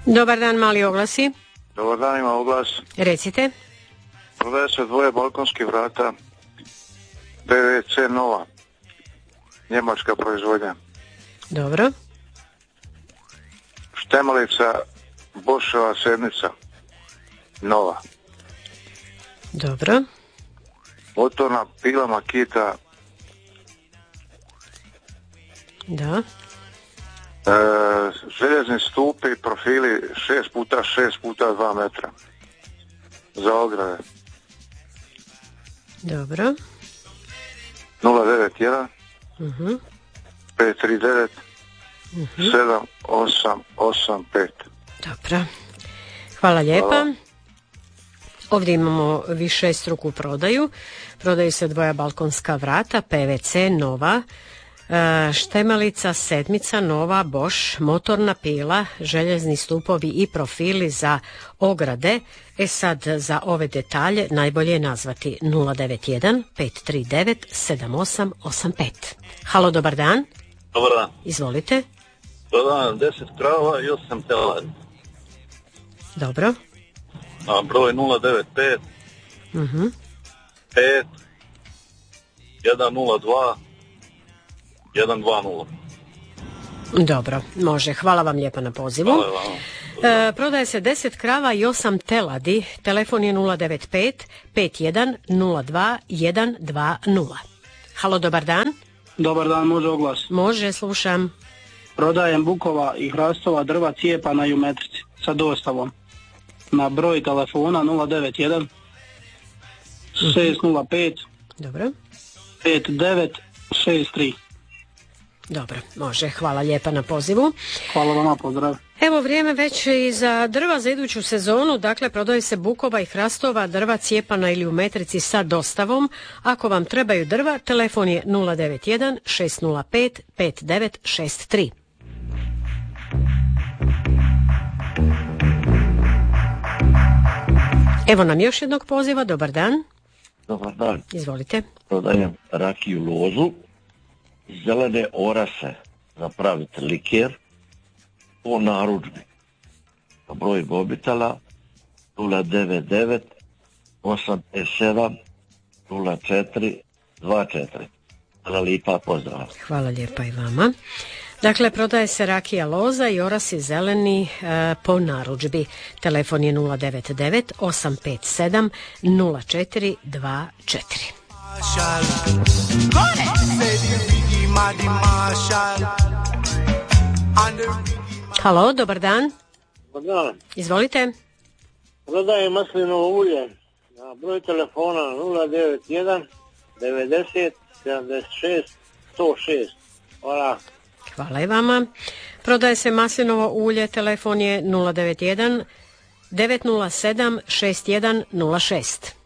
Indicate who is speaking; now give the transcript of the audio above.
Speaker 1: Dobar dan, mali oglasi.
Speaker 2: Dobar dan, ima oglas.
Speaker 1: Recite.
Speaker 2: Prodaje se dvoje balkonskih vrata, PVC nova, njemačka proizvodnja.
Speaker 1: Dobro.
Speaker 2: Štemalica Boschova sedmica, nova.
Speaker 1: Dobro.
Speaker 2: Motorna pila Makita.
Speaker 1: Da.
Speaker 2: Željezni stupi profili 6x6x2 metra za ograde.
Speaker 1: Dobro.
Speaker 2: 091
Speaker 1: Uh-huh.
Speaker 2: 539 7885.
Speaker 1: Dobro. Hvala lijepa.
Speaker 2: Hvala.
Speaker 1: Ovdje imamo višestruku prodaju. Prodaju se dvoja balkonska vrata, PVC nova, štemalica sedmica nova, Bosch, motorna pila, željezni stupovi i profili za ograde. Sad za ove detalje najbolje je nazvati 091 539 7885. Halo, dobar dan.
Speaker 3: Dobar dan.
Speaker 1: Izvolite.
Speaker 3: Dobar dan, 10 krava i 8 teladi.
Speaker 1: Dobro.
Speaker 3: A broj 095
Speaker 1: Uh-huh.
Speaker 3: 5 102 120.
Speaker 1: Dobro, može. Hvala vam lijepa na pozivu.
Speaker 3: Hvala vam.
Speaker 1: Prodaje se 10 krava i 8 teladi. Telefon je 095 5102 120. Halo, dobar dan.
Speaker 4: Dobar dan, može oglas.
Speaker 1: Može, slušam.
Speaker 4: Prodajem bukova i hrastova drva cijepana i u metrici sa dostavom. Na broj telefona 091 605
Speaker 1: Dobro.
Speaker 4: 5963.
Speaker 1: Dobro, može. Hvala lijepa na pozivu.
Speaker 4: Hvala vama, pozdrav.
Speaker 1: Evo vrijeme već i za drva za iduću sezonu, dakle prodaje se bukova i hrastova drva cijepana ili u metrici sa dostavom. Ako vam trebaju drva, telefon je 091 605 5963. Evo nam još jednog poziva, dobar dan.
Speaker 5: Dobar dan.
Speaker 1: Izvolite.
Speaker 5: Prodajem rakiju lozu, zelene orase za praviti liker po narudžbi. Broj mobitela 099 857 0424. Hvala lijepa, pozdrav.
Speaker 1: Hvala lijepa i vama. Dakle, prodaje se rakija loza i orasi zeleni po narudžbi. Telefon je 099 857 0424. Halo, dobar dan.
Speaker 6: Dobar dan.
Speaker 1: Izvolite.
Speaker 6: Prodajem maslinovo ulje na broj telefona 091 90 76 106. Hvala.
Speaker 1: Hvala i vama. Prodaje se maslinovo ulje, telefon je 091 907 6106.